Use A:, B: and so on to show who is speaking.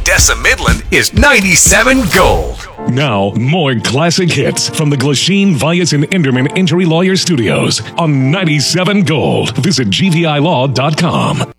A: Odessa Midland is 97 Gold.
B: Now, more classic hits from the Glasheen, Vyas, and Enderman Injury Lawyer Studios on 97 Gold. Visit gvilaw.com.